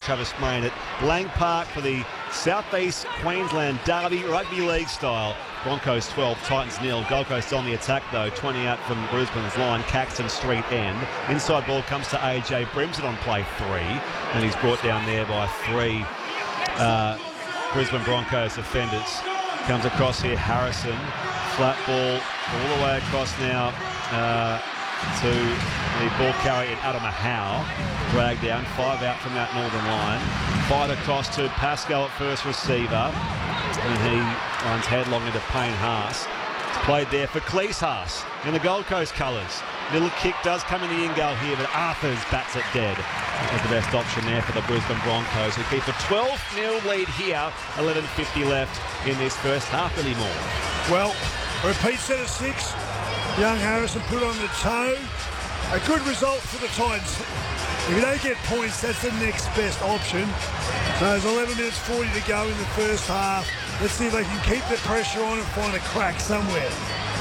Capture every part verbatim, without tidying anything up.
Travis Main at Lang Park for the South East Queensland Derby, rugby league style. Broncos twelve, Titans nil. Gold Coast on the attack though, twenty out from Brisbane's line, Caxton Street end. Inside ball comes to A J Brimson on play three, and he's brought down there by three uh, Brisbane Broncos defenders. Comes across here, Harrison, flat ball all the way across now uh, to the ball carrier in Adam Howe. Dragged down, five out from that northern line. Fired across to Pascal at first receiver, and he runs headlong into Payne Haas. It's played there for Cleese Haas in the Gold Coast colours. Little kick does come in the in goal here, but Arthurs bats it dead. That was the best option there for the Brisbane Broncos, who keep a twelve nil lead here, eleven fifty left in this first half anymore. Well, a repeat set of six. Young Harrison put on the toe. A good result for the Titans. If you don't get points, that's the next best option. So there's eleven minutes forty to go in the first half. Let's see if they can keep the pressure on and find a crack somewhere.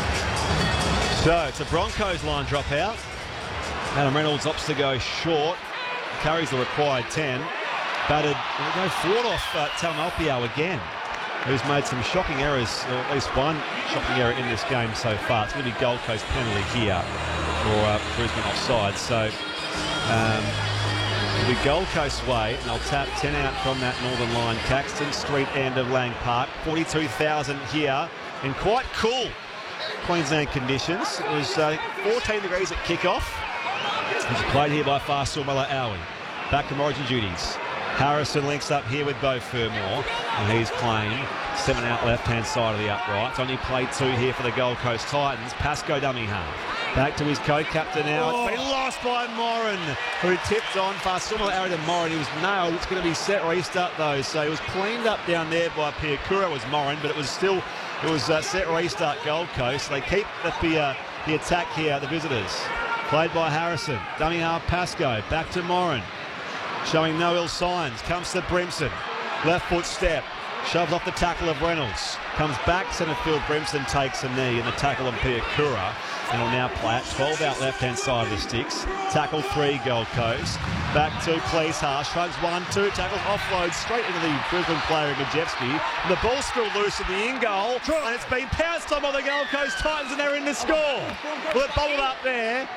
So it's a Broncos line drop out. Adam Reynolds opts to go short. Carries the required ten. Batted, we'll go forward off uh, Taumalpio again, who's made some shocking errors, or at least one shocking error in this game so far. It's going to be Gold Coast penalty here for uh, Brisbane offside. So um, it'll be Gold Coast way, and they'll tap ten out from that northern line. Caxton Street end of Lang Park. forty-two thousand here, and quite cool Queensland conditions. It was uh, fourteen degrees at kickoff. He's played here by Faisal Malaawi. Back to origin duties. Harrison links up here with Beau Fermor, and he's playing seven out left-hand side of the uprights. Only played two here for the Gold Coast Titans. Pascoe dummy half. Back to his co-captain now. Oh. It's been lost by Moran, who tipped on Faisal Malaawi to Moran. He was nailed. It's going to be set restart though. So he was cleaned up down there by Piakura, was Moran, but it was still it was uh, set restart Gold Coast. They keep the uh, the attack here, the visitors. Played by Harrison. Dummy half Pascoe. Back to Moran. Showing no ill signs. Comes to Brimson. Left foot step. Shoves off the tackle of Reynolds. Comes back. Centre field. Brimson takes a knee in the tackle of Piakura. And will now play it. twelve out left-hand side of the sticks. Tackle three, Gold Coast. Back to Cleese Haas. Shrugs one, two. Tackles offload straight into the Brisbane player, Majewski. The ball's still loose in the in-goal. And it's been pounced on by the Gold Coast Titans, and they're in the score. Well, it bubbled up there.